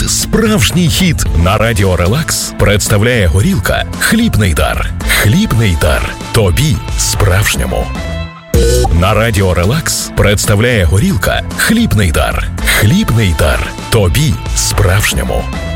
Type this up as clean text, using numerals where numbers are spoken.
справжній хіт. На Радіо Релакс представляє горілка «Хлібний дар». «Хлібний дар» тобі справжньому. На Радіо Релакс представляє горілка «Хлібний дар». «Хлібний дар» тобі справжньому.